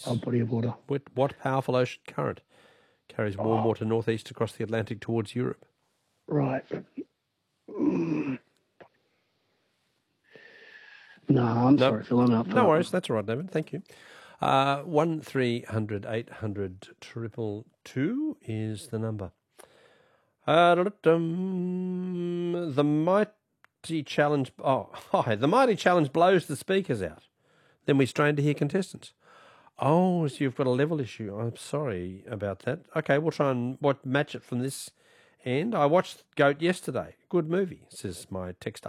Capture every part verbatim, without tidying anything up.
Oh, body of water. What, what powerful ocean current carries warm Oh. water northeast across the Atlantic towards Europe? Right. Mm. No, I'm No. sorry, Phil. I'm out for No that worries. one. That's all right, David. Thank you. Uh, one three hundred eight hundred triple two is the number. Uh, da-da-dum. the mighty challenge. Oh, hi. The mighty challenge blows the speakers out. Then we strain to hear contestants. Oh, so you've got a level issue. I'm sorry about that. Okay, we'll try and what match it from this end. I watched Goat yesterday. Good movie, says my texter.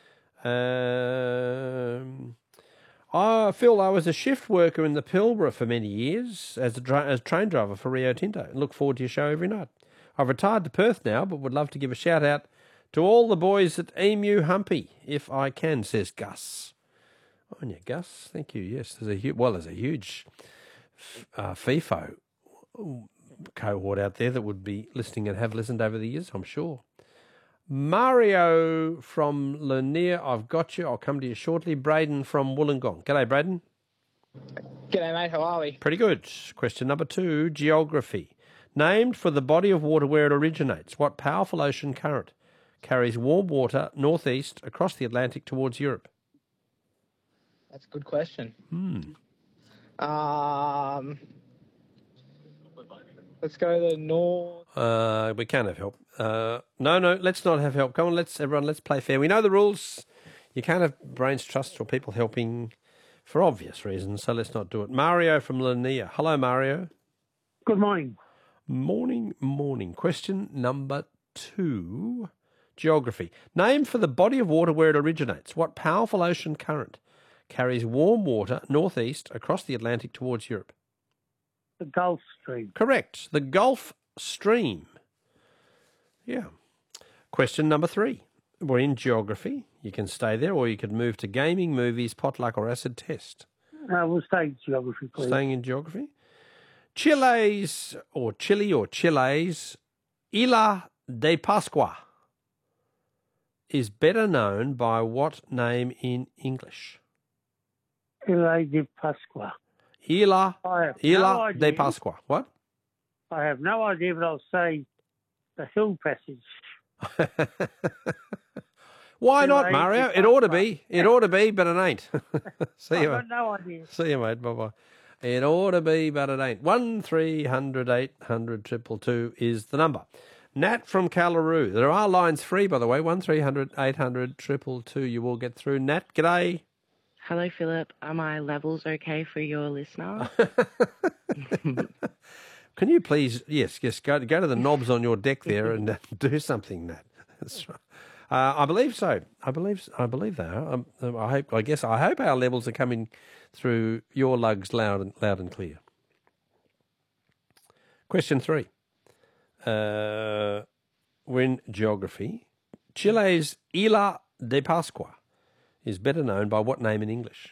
Um, I feel I was a shift worker in the Pilbara for many years as a, dra- as a train driver for Rio Tinto and look forward to your show every night. I've retired to Perth now, but would love to give a shout out to all the boys at Emu Humpy, if I can, says Gus. On you, Gus. Thank you. Yes, there's a hu- well, there's a huge uh, FIFO cohort out there that would be listening and have listened over the years, I'm sure. Mario from Lanier, I've got you. I'll come to you shortly. Braden from Wollongong. G'day, Braden. G'day, mate. How are we? Pretty good. Question number two, geography. Named for the body of water where it originates, what powerful ocean current carries warm water northeast across the Atlantic towards Europe? That's a good question. Hmm. Um, let's go to the north. Uh, we can't have help. Uh, no, no, let's not have help. Come on, let's everyone, let's play fair. We know the rules. You can't have brains trust or people helping for obvious reasons, so let's not do it. Mario from Lanier. Hello, Mario. Good morning. Morning, morning. Question number two, geography. Name for the body of water where it originates. What powerful ocean current carries warm water northeast across the Atlantic towards Europe? The Gulf Stream. Correct. The Gulf Stream. Yeah. Question number three. We're in geography. You can stay there or you could move to gaming, movies, potluck or acid test. Uh, we'll stay in geography, please. Staying in geography. Chile's, or Chile or Chile's, Isla de Pascua is better known by what name in English? Isla de Pascua. Isla, I have Isla no de idea. Pascua. What? I have no idea, but I'll say the Hill Passage. Why Isla not, de Mario? It ought to Pascua. be. It ought to be, but it ain't. See I've you, got mate. no idea. See you, mate. Bye-bye. It ought to be, but it ain't. One three hundred eight hundred triple two is the number. Nat from Callaroo. There are lines free, by the way. One three hundred eight hundred triple two. You will get through. Nat, g'day. Hello, Philip. Are my levels okay for your listener? Can you please, yes, yes, go, go to the knobs on your deck there and uh, do something, Nat. That's right. Uh, I believe so. I believe I believe they are. Um, I hope. I guess I hope our levels are coming through your lugs loud and loud and clear. Question three. Uh, we're in geography. Chile's Isla de Pascua is better known by what name in English?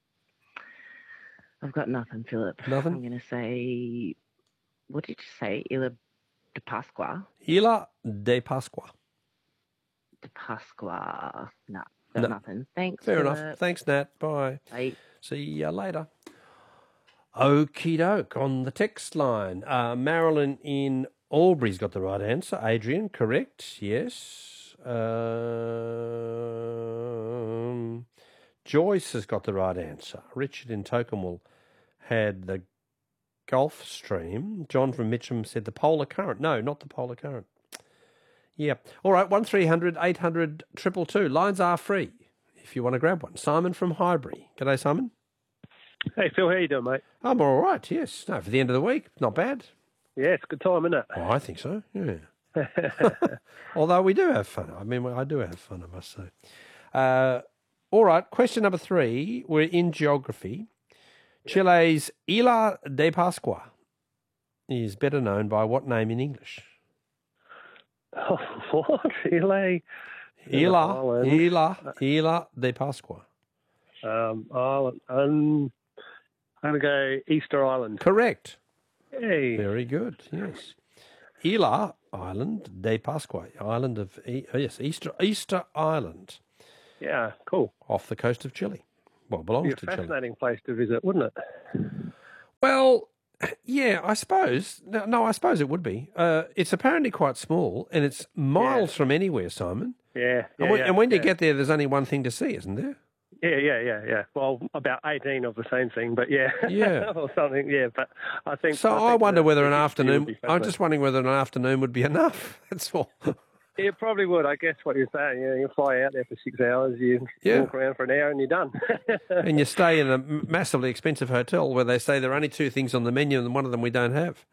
I've got nothing, Philip. Nothing? I'm going to say, what did you say? Isla de Pascua? Isla de Pascua. De Pascua. No, got No. nothing. Thanks, Fair Philip. enough. Thanks, Nat. Bye. Bye. See you later. Okie doke. On the text line, uh, Marilyn in Albury's got the right answer. Adrian, correct. Yes. Um, Joyce has got the right answer. Richard in Tocumwell had the Gulf Stream. John from Mitcham said the polar current. No, not the polar current. Yeah. All right, one three hundred eight hundred triple two. Lines are free if you want to grab one. Simon from Highbury. G'day, Simon. Hey, Phil, how you doing, mate? I'm all right, yes. No, for the end of the week, not bad. Yeah, it's a good time, isn't it? Oh, I think so, yeah. Although we do have fun. I mean, I do have fun, I must say. Uh, all right, question number three. We're in geography. Chile's Isla de Pascua is better known by what name in English? Oh, what? Isla? Isla, Island. Isla, Isla de Pascua. Um, Island. Um, I'm going to go Easter Island. Correct. Hey. Very good, yes. Isla Island de Pascua, island of, e- oh, yes, Easter Easter Island. Yeah, cool. Off the coast of Chile. Well, belongs Be a to Chile. fascinating place to visit, wouldn't it? Well, yeah, I suppose. No, no I suppose it would be. Uh, it's apparently quite small, and it's miles Yeah. from anywhere, Simon. Yeah, yeah, and when, yeah, and when you yeah. get there, there's only one thing to see, isn't there? Yeah, yeah, yeah, yeah. Well, about eighteen of the same thing, but yeah. Yeah. or something, yeah. But I think... So I, think wonder the- whether the an history would afternoon. be I'm fascinating. just wondering whether an afternoon would be enough. That's all. It probably would, I guess, what you're saying. You, you fly out there for six hours, you Yeah. walk around for an hour and you're done. And you stay in a m- massively expensive hotel where they say there are only two things on the menu, and one of them we don't have.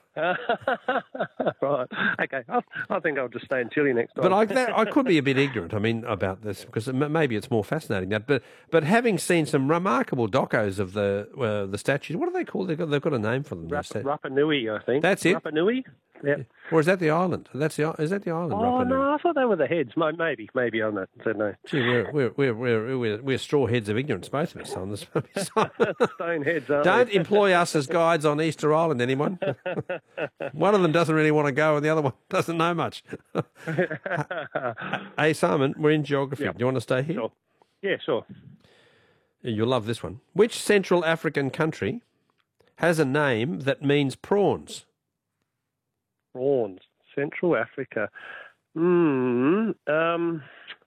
Right. Okay. I, I think I'll just stay in Chile next time. But I, that, I could be a bit ignorant. I mean, about this because it, m- maybe it's more fascinating that. But but having seen some remarkable docos of the uh, the statues, what are they called? They've got, they've got a name for them. those Rapa, statues. Rapa Nui, I think. That's it? Rapa Nui? Yeah. Or is that the island? That's the is that the island? Oh, Rapa Nui? no, I thought they were the heads. Mo- Maybe, maybe on that. I don't know. Gee, we're we're we're we're we're, we're straw heads of ignorance, both of us on this. Stone heads, aren't Don't they? employ us as guides on Easter Island, anyone. One of them doesn't really want to go, and the other one doesn't know much. Hey, Simon, we're in geography. Yeah. Do you want to stay here? Sure. Yeah, sure. You'll love this one. Which Central African country has a name that means prawns? Prawns. Central Africa. Hmm. Um.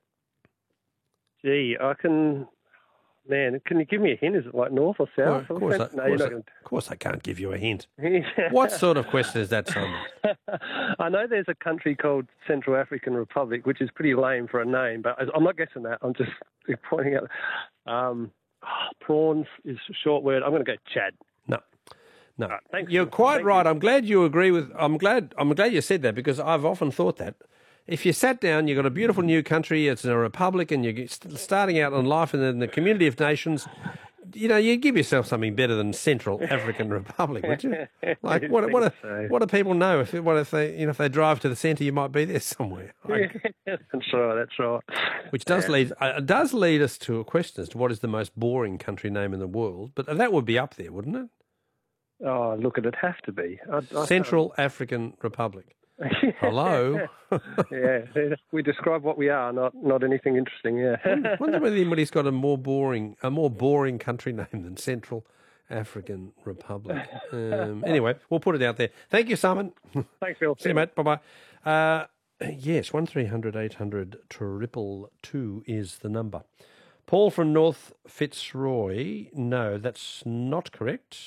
Gee, I can... Man, can you give me a hint? Is it like north or Well, south? of, course I, of, no, course you're I, not of course I can't give you a hint. going What sort of question is that, Simon? I know there's a country called Central African Republic, which is pretty lame for a name, but I'm not guessing that. I'm just pointing out. Um, oh, prawns is a short word. I'm going to go Chad. No. No, Right, thanks, you're Phil. quite Thank right. you. I'm glad you agree with. I'm glad. I'm glad you said that because I've often thought that if you sat down, you've got a beautiful new country. It's a republic, and you're st- starting out in life in the, in the community of nations. You know, you give yourself something better than Central African Republic, would you? Like, what? You'd What? think Do, so. what do people know? If what if they, you know, if they drive to the centre, you might be there somewhere. Like, That's right. That's right. which does lead uh, does lead us to a question as to what is the most boring country name in the world. But that would be up there, wouldn't it? Oh, look, it'd have to be. I, I, Central African Republic. Hello. yeah, we describe what we are, not not anything interesting. Yeah. I wonder whether anybody's got a more boring a more boring country name than Central African Republic. Um, anyway, we'll put it out there. Thank you, Simon. Thanks, Phil. See you, mate. Bye bye. Uh, yes, one three hundred eight hundred triple two is the number. Paul from North Fitzroy. No, that's not correct.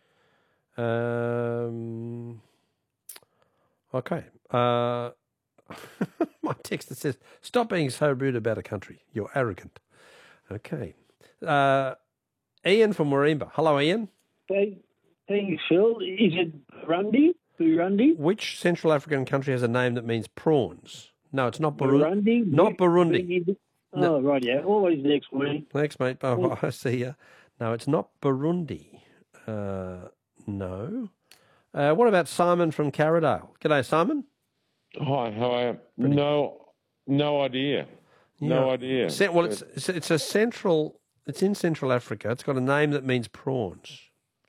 Um. Okay. Uh, my text that says, "Stop being so rude about a country. You're arrogant." Okay. Uh, Ian from Warimba. Hello, Ian. Thank- Thanks, Phil. Is it Burundi? Burundi? Which Central African country has a name that means prawns? No, it's not Burundi. Burundi? Not Burundi. Oh, right, yeah. Always next week. Thanks, mate. Oh, I see you. No, it's not Burundi. Uh, no. Uh, what about Simon from Carradale? G'day, Simon. Hi, how are you? No, no idea. No Yeah. idea. Ce- well, it's, it's it's a central. It's in Central Africa. It's got a name that means prawns.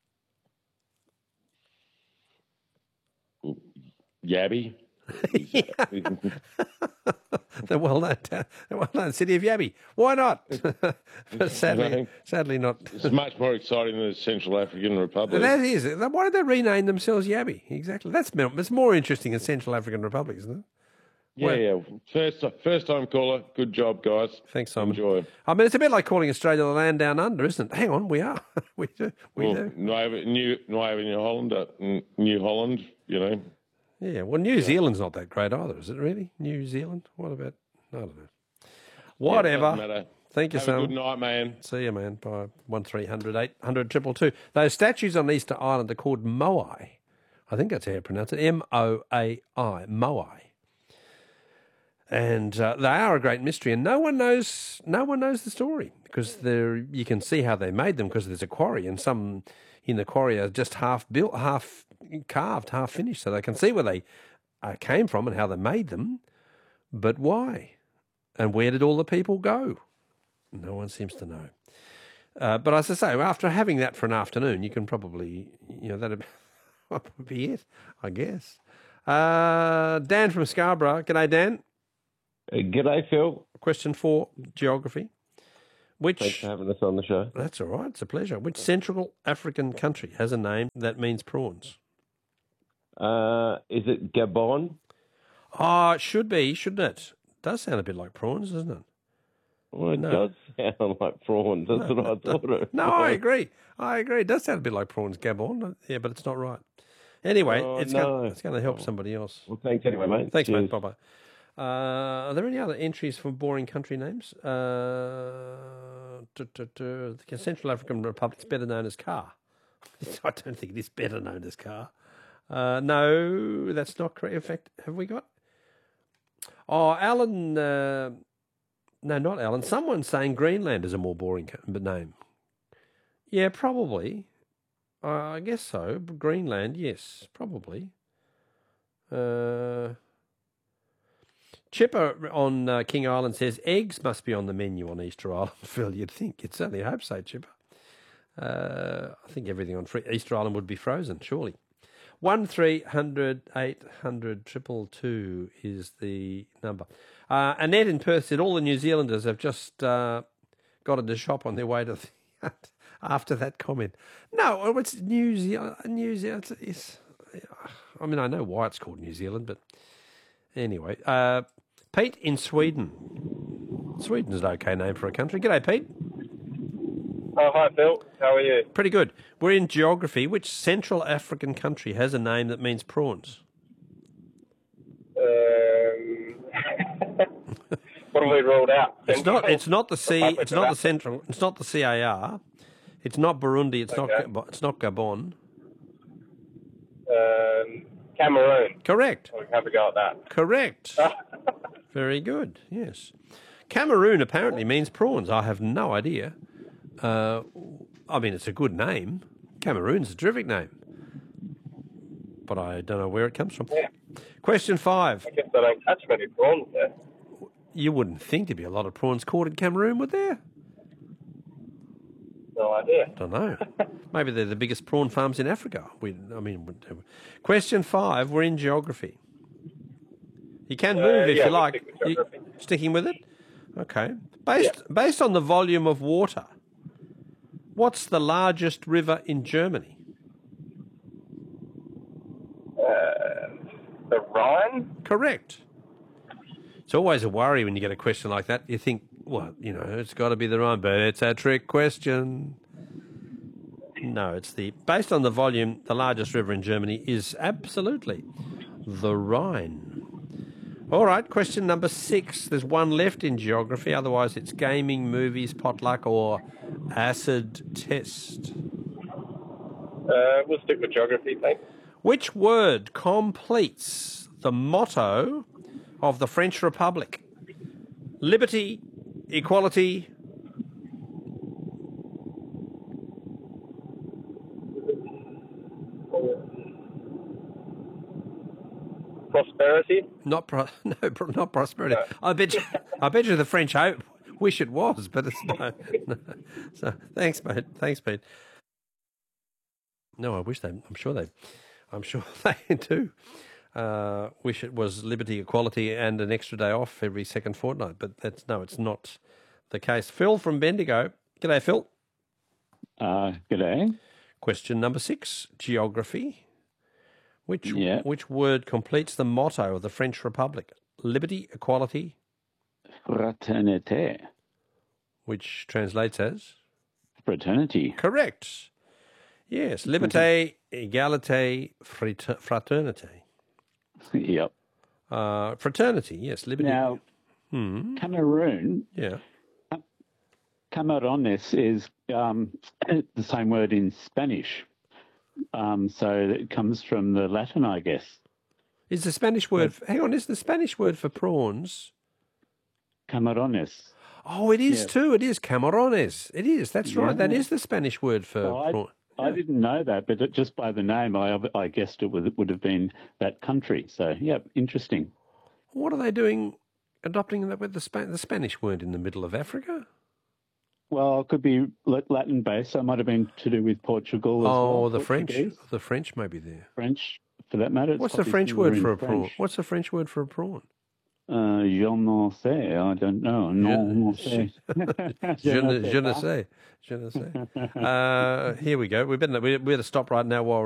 Yabby. The well-known town, the well-known city of Yabby. Why not? But sadly, No. sadly not. It's much more exciting than the Central African Republic. That is. Why did they rename themselves Yabby? Exactly. That's it's more interesting than Central African Republic, isn't it? yeah, well- yeah. First, first time caller. Good job, guys. Thanks, Simon. Enjoy. I mean, it's a bit like calling Australia the land down under, isn't it? Hang on, we are. we do. We Well, do. Nueva, New, Nueva New Holland, uh, N- New Holland. You know. Yeah. Well, New Zealand's not that great either, is it? Really? New Zealand? What about? I don't know. Whatever. Yeah, doesn't matter. Thank you, Have a Simon. good night, man. See you, man. By one three hundred eight hundred triple two. Those statues on Easter Island are called Moai. I think that's how you pronounce it. M O A I. Moai. And uh, they are a great mystery, and no one knows. No one knows the story because they're. You can see how they made them because there's a quarry, and some in the quarry are just half built, half carved, half finished, so they can see where they uh, came from and how they made them. But why? And where did all the people go? No one seems to know. Uh, but as I say, after having that for an afternoon, you can probably, you know, that'd would be it, I guess. Uh, Dan from Scarborough. G'day, Dan. Uh, G'day, Phil. Question four, geography. Which Thanks for having us on the show. That's all right. It's a pleasure. Which Central African country has a name that means prawns? Uh, is it Gabon? Oh, it should be, shouldn't it? Does sound a bit like prawns, doesn't it? Well, it No. does sound like prawns. That's No, what I thought it No, I agree. I agree. It does sound a bit like prawns, Gabon. Yeah, but it's not right. Anyway, Oh, it's no. going, it's going to help somebody else. Well, thanks anyway, mate. Thanks, Cheers. mate. Bye-bye. Uh, are there any other entries for boring country names? Uh, tu- tu- tu- the Central African Republic is better known as Car. I don't think it is better known as Car. Uh, no, that's not correct. In fact, have we got... Oh, Alan... Uh, no, not Alan. Someone's saying Greenland is a more boring ca- name. Yeah, probably. Uh, I guess so. Greenland, yes, probably. Uh... Chipper on uh, King Island says eggs must be on the menu on Easter Island. Phil, you'd think. You'd certainly hope so, Chipper. Uh, I think everything on free- Easter Island would be frozen, surely. One three hundred eight hundred triple two is the number. Uh, Annette in Perth said all the New Zealanders have just uh, got into shop on their way to the, after that comment. No, it's New Zealand. New Zealand. It's, I mean, I know why it's called New Zealand, but anyway. Uh, Pete in Sweden. Sweden's an okay name for a country. G'day, Pete. Oh, hi, Phil. How are you? Pretty good. We're in geography. Which Central African country has a name that means prawns? Um, what have we ruled out? It's not. It's not the C. Republic It's of not the Africa. Central. It's not the C A R. It's not Burundi. It's Okay. not. Gab- It's not Gabon. Um, Cameroon. Correct. We have a go at that. Correct. Very good. Yes. Cameroon apparently means prawns. I have no idea. Uh, I mean, it's a good name. Cameroon's a terrific name, but I don't know where it comes from. Yeah. Question five. I guess they don't catch many prawns there. You wouldn't think there'd be a lot of prawns caught in Cameroon, would there? No idea. Don't know. Maybe they're the biggest prawn farms in Africa. We, I mean, question five. We're in geography. You can Uh, move if yeah, you we'll like. stick with You- geography. sticking with it? Okay. Based based on the volume of water, what's the largest river in Germany? Uh, the Rhine? Correct. It's always a worry when you get a question like that. You think, well, you know, it's got to be the Rhine, but it's a trick question. No, it's the based on the volume, the largest river in Germany is absolutely the Rhine. All right, question number six. There's one left in geography. Otherwise, it's gaming, movies, potluck, or acid test. Uh, we'll stick with geography, thanks. Which word completes the motto of the French Republic? Liberty, equality. Prosperity? Not pro- no, pro- not prosperity. No. I bet you. I bet you the French hope wish it was, but it's no. no. So thanks, mate. Thanks, Pete. No, I wish they. I'm sure they. I'm sure they do. Uh, wish it was liberty, equality, and an extra day off every second fortnight. But that's no, it's not the case. Phil from Bendigo. G'day, Phil. Uh, g'day. Question number six: geography. Which Yeah. which word completes the motto of the French Republic? Liberty, equality, Fraternité. which translates as Fraternity. correct. Yes, liberté, égalité, frat- fraternité. Yep. Uh, fraternity, yes, liberty. Now, Hmm. Cameroon, Yeah. camarones is um, the same word in Spanish. Um, so it comes from the Latin, I guess. Is the Spanish word? Hang on, is the Spanish word for prawns? Camarones. Oh, it is Yeah. too. It is camarones. It is. That's right. That Yeah. is the Spanish word for So I, prawn. I didn't know that, but it, just by the name, I, I guessed it would, would have been that country. So, yeah, interesting. What are they doing? Adopting that with the Spa- the Spanish weren't in the middle of Africa. Well, it could be Latin based. So it might have been to do with Portugal as Oh, well. the French. Portuguese, The French may be there. French, for that matter. It's What's the probably French similar word in for a prawn? French. What's the French word for a prawn? Uh, je ne sais. I don't know. Non, Je, ne sais. je, ne, je ne sais. Je ne sais. Uh, here we go. We better, we better stop right now while